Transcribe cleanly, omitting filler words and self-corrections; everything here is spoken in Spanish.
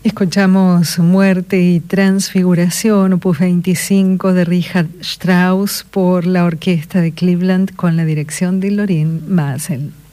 Escuchamos Muerte y Transfiguración, opus 25 de Richard Strauss por la Orquesta de Cleveland con la dirección de Lorin Maazel.